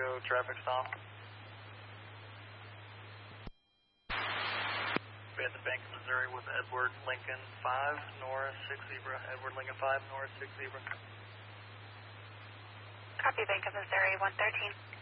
Echo, traffic stop. We at the Bank of Missouri with Edward Lincoln 5, Norris 6 Zebra. Edward Lincoln 5, Norris 6 Zebra. Copy, Bank of Missouri 113.